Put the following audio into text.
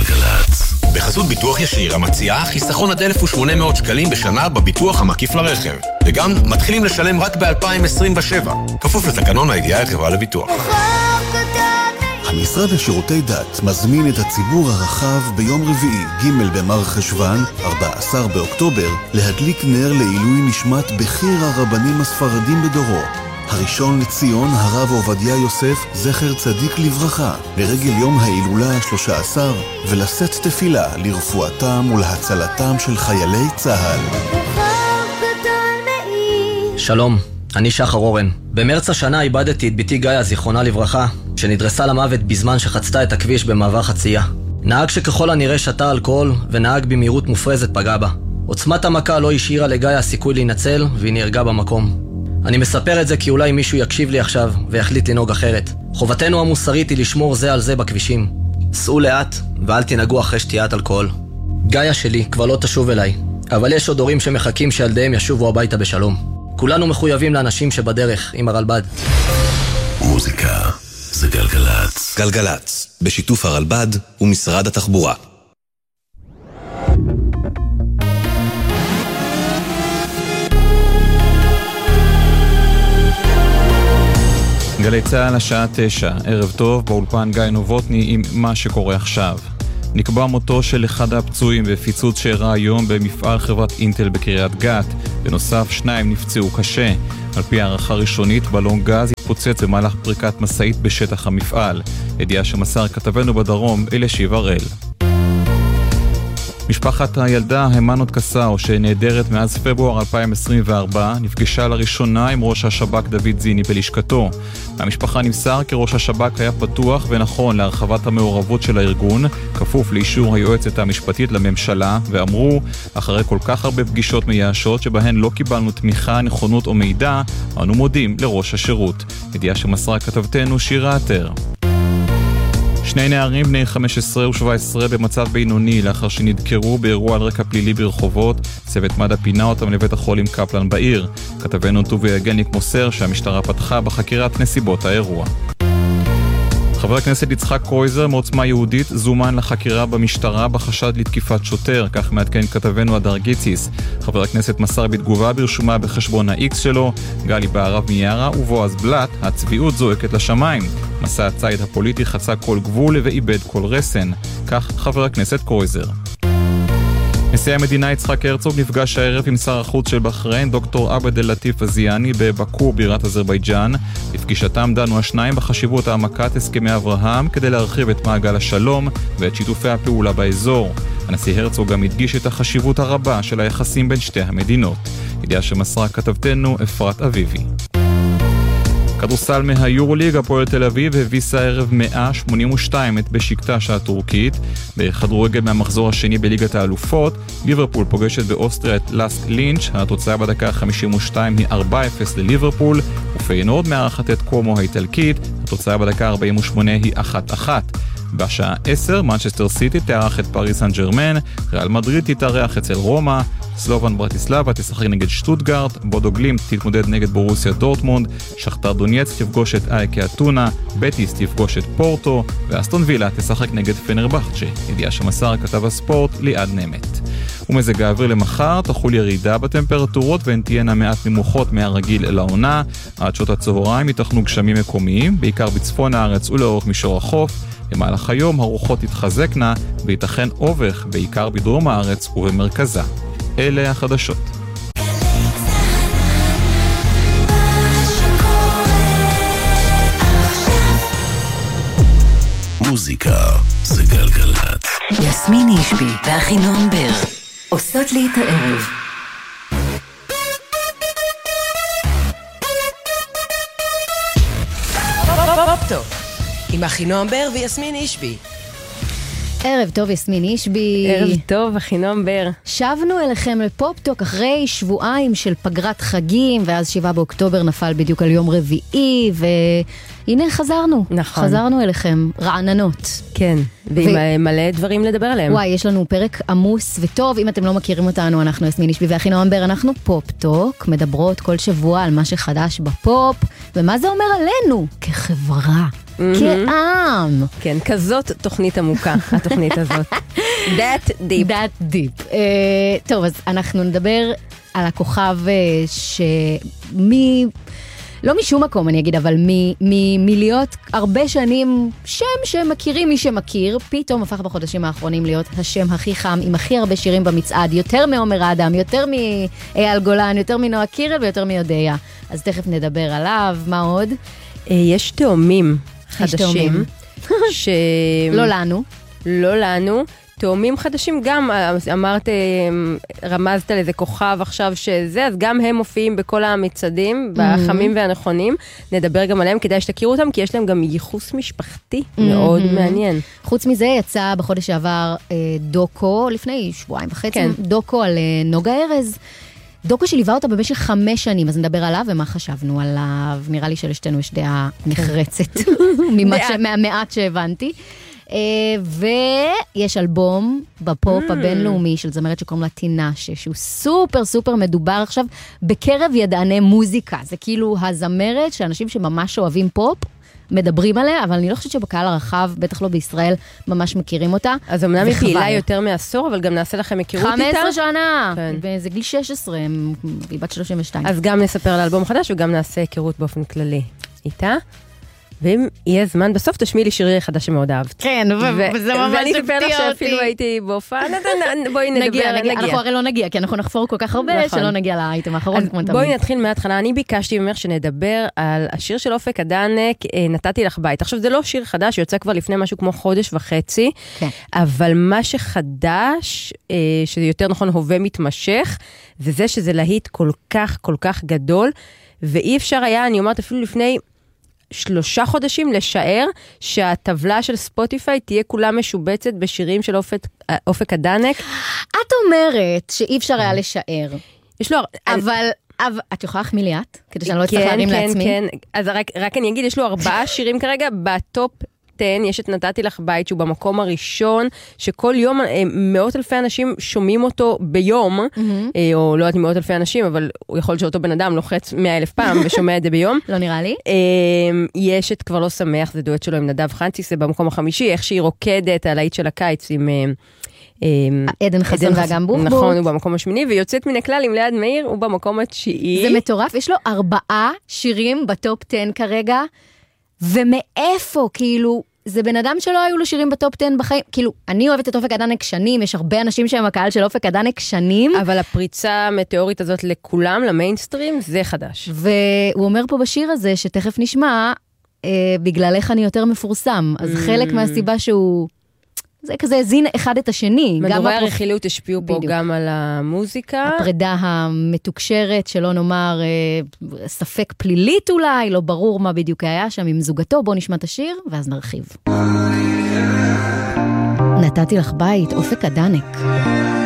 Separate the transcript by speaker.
Speaker 1: גלגלצ. בחסות ביטוח ישיר המציעה חיסכון עד 1,800 שקלים בשנה בביטוח המקיף לרכב. וגם מתחילים לשלם רק ב-2027. כפוף לתקנון הידיעה החברה לביטוח.
Speaker 2: המשרד לשירותי דת מזמין את הציבור הרחב ביום רביעי ג' במר חשוון, 14 באוקטובר, להדליק נר לעילוי נשמת בכיר הרבנים הספרדים בדורו. הראשון לציון הרב עובדיה יוסף זכר צדיק לברכה, לרגל יום ההילולה ה-13, ולשאת תפילה לרפואתם ולהצלתם של חיילי צה"ל.
Speaker 3: שלום, אני שחר אורן. במרץ השנה איבדתי את ביתי גאיה, זיכרונה לברכה, שנדרסה למוות בזמן שחצתה את הכביש במעבר חצייה. נהג שככל הנראה שתה אלכוהול ונהג במהירות מופרזת פגע בה. עוצמת המכה לא השאירה לגאיה סיכוי להינצל והיא נהרגה במקום. אני מספר את זה כי אולי מישהו יקשיב לי עכשיו ויחליט לנהוג אחרת. חובתנו המוסרית היא לשמור זה על זה בכבישים. סעו לאט ואל תנהגו אחרי שתיית אלכוהול. גאיה שלי כבר לא תשוב אליי, אבל יש עוד הורים שמחכים שילדיהם ישובו הביתה בשלום. כולנו מחויבים לאנשים שבדרך עם הרלב"ד.
Speaker 1: מוזיקה זה גלגלצ. גלגלצ, בשיתוף הרלב"ד ומשרד התחבורה.
Speaker 4: גלי צהל השעה 9, ערב טוב, באולפן גיא נובוטני עם מה שקורה עכשיו. נקבע מותו של אחד הפצועים בפיצוץ שאירע היום במפעל חברת אינטל בקריית גת. בנוסף, 2 נפצעו קשה. על פי הערכה ראשונית, בלון גז התפוצץ במהלך פריקת מסעית בשטח המפעל. ידיעה שמסר כתבנו בדרום, אלישיב הראל. משפחת הילדה המנות קסאו, שנעדרת מאז פברואר 2024, נפגשה לראשונה עם ראש השב"כ דוד זיני בלשכתו. המשפחה נמסר כי ראש השב"כ היה פתוח ונכון להרחבת המעורבות של הארגון, כפוף לאישור היועצת המשפטית לממשלה, ואמרו, אחרי כל כך הרבה פגישות מייאשות שבהן לא קיבלנו תמיכה, נכונות או מידע, אנו מודים לראש השירות. ידיעה שמסרה כתבתנו שירה עטר. 2 נערים בני 15 ו-17 במצב בינוני לאחר שנדקרו באירוע על רקע פלילי ברחובות. צוות מד"א פינה אותם לבית החולים קפלן בעיר. כתבנו טובי הגניק מוסר שהמשטרה פתחה בחקירת נסיבות האירוע. חבר הכנסת יצחק קרויזר מעוצמה יהודית זומן לחקירה במשטרה בחשד לתקיפת שוטר, כך מעדכן כתבנו הדר גיציס. חבר הכנסת מסר בתגובה ברשומה בחשבון ה-X שלו, גלי בערב מיארה ובועז בלט, הצביעות זועקת לשמיים. מסע הצייד הפוליטי חצה כל גבול ואיבד כל רסן, כך חבר הכנסת קרויזר. נשיא המדינה יצחק הרצוג נפגש הערב עם שר החוץ של בחריין, דוקטור עבד אל-לטיף הזיאני, בבאקו בירת אזרבייג'אן. בפגישתם דנו השניים בחשיבות העמקת הסכמי אברהם כדי להרחיב את מעגל השלום ואת שיתופי הפעולה באזור. הנשיא הרצוג גם הדגיש את החשיבות הרבה של היחסים בין שתי המדינות. ידיעה שמסרה כתבתנו אפרת אביבי. כדורסל מהיורוליג, הפועל תל אביב הביסה הערב 182 את בשיקטש הטורקית. בכדורגל מהמחזור השני בליגת האלופות, ליברפול פוגשת באוסטריה את לסק לינץ'. התוצאה בדקה 52 היא 4-0 לליברפול, ופיינורד מארחת את קומו האיטלקית. התוצאה בדקה 48 היא 1-1. בשעה 10 מנצ'סטר סיטי תארח את פריס סן ג'רמן, ריאל מדריד תתארח אצל רומא, סלובן ברטיסלבה תשחק נגד שטוטגרט, בודו גלימט תתמודד נגד בורוסיה דורטמונד, שכתר דונייץ תפגוש את אייקה אתונה, בטיס תפגוש את פורטו, ואסטון וילה תשחק נגד פנרבחצ'ה. ידיעה שמסר כתב הספורט ליעד נמת. ומזג האוויר למחר תחול ירידה בטמפרטורות והן תהיינה מעט נמוכות מהרגיל אל העונה. עד שעות הצהריים ייתכנו גשמים מקומיים, בעיקר בצפון הארץ ולאורך מישור החוף. במהלך היום הרוחות תתחזקנה וייתכן אובך בעיקר בדרום הארץ ובמרכזה. אלה החדשות.
Speaker 1: מוזיקה זה גלגלצ.
Speaker 5: יסמין אישבי ואחינועם בר עושות לי את הערב.
Speaker 6: טוב, עם אחינועם בר ויסמין אישבי.
Speaker 7: ערב טוב יסמין אישבי.
Speaker 8: ערב טוב אחינועם בר.
Speaker 7: שבנו אליכם לפופטוק אחרי שבועיים של פגרת חגים, ואז 7 באוקטובר נפל בדיוק על יום רביעי, והנה חזרנו.
Speaker 8: נכון.
Speaker 7: חזרנו אליכם, רעננות.
Speaker 8: כן, ועם מלא דברים לדבר עליהם.
Speaker 7: וואי, יש לנו פרק עמוס וטוב. אם אתם לא מכירים אותנו, אנחנו יסמין אישבי ואחינועם בר, אנחנו פופטוק, מדברות כל שבוע על מה שחדש בפופ, ומה זה אומר עלינו כחברה. כעם.
Speaker 8: כן, כזאת תוכנית עמוקה, התוכנית הזאת. That deep.
Speaker 7: That deep. טוב, אז אנחנו נדבר על הכוכב לא משום מקום אני אגיד, אבל מלהיות הרבה שנים שם שמכירים מי שמכיר, פתאום הפך בחודשים האחרונים להיות השם הכי חם, עם הכי הרבה שירים במצעד, יותר מעומר אדם, יותר מאייל גולן, יותר מנועה קירל ויותר מיודעיה. אז תכף נדבר עליו, מה עוד?
Speaker 8: יש תאומים חדשים. לא לנו. תאומים חדשים גם, אמרת, רמזת לאיזה כוכב עכשיו שזה, אז גם הם מופיעים בכל המצעדים, בחמים והנכונים. נדבר גם עליהם, כדאי שתכירו אותם, כי יש להם גם ייחוס משפחתי מאוד מעניין.
Speaker 7: חוץ מזה, יצא בחודש שעבר דוקו, לפני שבועיים וחצי, דוקו על נוגה ארז. דוקו שליווה אותה במשך 5 שנים, אז נדבר עליו ומה חשבנו עליו. נראה לי שלשתנו יש דעה נחרצת, מהמעט שהבנתי. ויש אלבום בפופ הבינלאומי של זמרת שקוראים לה טינאשה, שהוא סופר סופר מדובר עכשיו בקרב ידעני מוזיקה. זה כאילו הזמרת שאנשים שממש אוהבים פופ מדברים עליה, אבל אני לא חושבת שבקהל הרחב, בטח לא בישראל, ממש מכירים אותה.
Speaker 8: אז אמנם היא פעילה יותר מעשור, אבל גם נעשה לכם היכרות איתה.
Speaker 7: 15 שנה, זה גיל 16, היא בת 32.
Speaker 8: אז גם נספר על האלבום חדש, וגם נעשה היכרות באופן כללי איתה. ואם יהיה זמן, בסוף תשמיעי לי שירי חדש שמאוד אהבת.
Speaker 7: כן, וזה ממש
Speaker 8: ואני אספר לך שאפילו הייתי בהופעה, בואי נדבר,
Speaker 7: אנחנו הרי לא נגיע, כי אנחנו נחפור כל כך הרבה, שלא נגיע לאייטם האחרון.
Speaker 8: בואי נתחיל מההתחלה, אני ביקשתי ממך שנדבר על השיר של אופק אדנק, נתתי לך בית. עכשיו זה לא שיר חדש, יוצא כבר לפני משהו כמו 1.5 חודש, אבל מה שחדש, שזה יותר נכון הווה מתמשך, וזה שזה להיט כל כך גדול, ואי אפשר היה, אני אומרת אפילו לפני 3 חודשים לשער שהטבלה של ספוטיפיי תהיה כולה משובצת בשירים של אופק אדנק.
Speaker 7: את אומרת שאי אפשר היה לשער.
Speaker 8: יש לו...
Speaker 7: אבל את יכולה להחמיא לי את? כדי שאני לא אצטרך להרים לעצמי.
Speaker 8: כן. אז רק אני אגיד, יש לו 4 שירים כרגע בטופ 10, יש את נתתי לך בית שהוא במקום הראשון, שכל יום מאות אלפי אנשים שומעים אותו ביום, או לא יודעת מאות אלפי אנשים, אבל הוא יכול שאותו בן אדם לוחץ 100,000 פעם ושומע את זה ביום.
Speaker 7: לא נראה לי.
Speaker 8: יש את כבר לא שמח, זה דואט שלו עם נדב חנציס, זה במקום החמישי, איך שהיא רוקדת על העית של הקיץ עם...
Speaker 7: עדן חסון ואגם בוחבוט.
Speaker 8: נכון, הוא במקום השמיני, ויוצאת מן הכלל עם ליעד מאיר, הוא במקום התשיעי.
Speaker 7: זה מטורף, יש לו 4 שירים בטופ 10 כרגע, ומאיפה, כאילו, זה בן אדם שלא היו לו שירים בטופ 10 בחיים, כאילו, אני אוהבת את אופק אדנק שנים, יש הרבה אנשים שהם הקהל של אופק אדנק שנים.
Speaker 8: אבל הפריצה המטאורית הזאת לכולם, למיינסטרים, זה חדש.
Speaker 7: והוא אומר פה בשיר הזה, שתכף נשמע, בגללך אני יותר מפורסם, אז חלק מהסיבה שהוא... זה כזה הזין אחד את השני.
Speaker 8: מדורי הרכילות השפיעו פה גם על המוזיקה.
Speaker 7: הפרידה המתוקשרת, שלא נאמר ספק פלילית אולי, לא ברור מה בדיוק היה שם עם זוגתו. בואו נשמע את השיר, ואז נרחיב. נתתי לך בית, אופק אדנק.